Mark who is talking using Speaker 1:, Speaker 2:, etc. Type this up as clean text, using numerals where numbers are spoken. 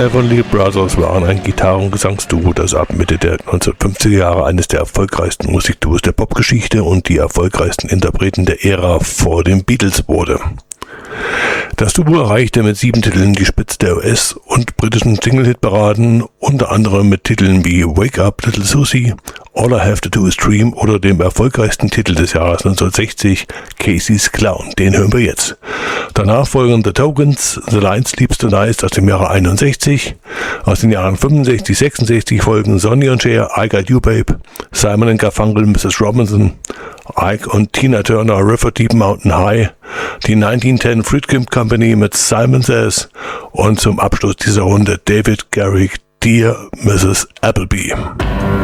Speaker 1: Everly Brothers waren ein Gitarren- und Gesangsduo, das ab Mitte der 1950er Jahre eines der erfolgreichsten Musikduos der Popgeschichte und die erfolgreichsten Interpreten der Ära vor den Beatles wurde. Das Duo erreichte mit 7 Titeln die Spitze der US- und britischen Single-Hit-Paraden, unter anderem mit Titeln wie Wake Up Little Susie, All I Have to Do Is Dream oder dem erfolgreichsten Titel des Jahres 1960, Casey's Clown. Den hören wir jetzt. Danach folgen The Tokens, The Line Sleeps Tonight aus dem Jahre 61. Aus den Jahren 65, 66 folgen Sonny und Cher, I Got You Babe, Simon & Garfunkel, Mrs. Robinson, Ike und Tina Turner, River Deep Mountain High, die 1910 Fruitcake Company mit Simon Says und zum Abschluss dieser Runde David Garrick, Dear Mrs. Appleby.